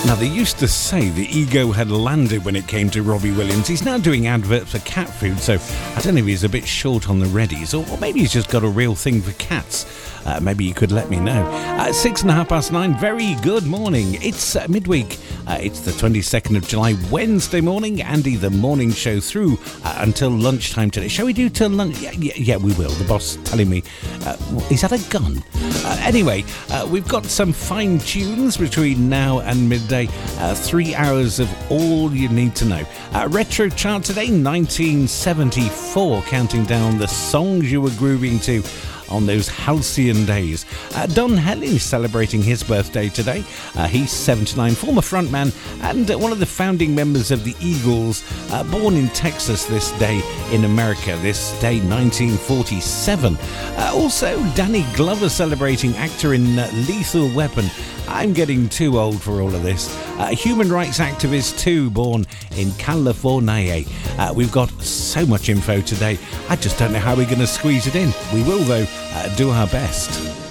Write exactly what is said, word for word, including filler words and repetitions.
Now, they used to say the ego had landed when it came to Robbie Williams. He's now doing adverts for cat food, so I don't know if he's a bit short on the readies, or, or maybe he's just got a real thing for cats. Uh, maybe you could let me know. Uh, six and a half past nine, very good morning. It's uh, midweek. Uh, it's the twenty-second of July, Wednesday morning. Andy, the morning show through uh, until lunchtime today. Shall we do till lunch? Yeah, yeah, yeah, we will. The boss telling me, uh, is that a gun? Uh, anyway, uh, we've got some fine tunes between now and midday. Uh, three hours of all you need to know. Uh, retro chart today, nineteen seventy-four, counting down the songs you were grooving to on those halcyon days. Uh, Don Henley is celebrating his birthday today. Uh, he's seventy-nine, former frontman and uh, one of the founding members of the Eagles, uh, born in Texas this day in America, this day nineteen forty-seven. Uh, also, Danny Glover celebrating, actor in uh, Lethal Weapon. I'm getting too old for all of this. Uh, human rights activist too, born in California. Uh, we've got so much info today. I just don't know how we're going to squeeze it in. We will, though, uh, do our best.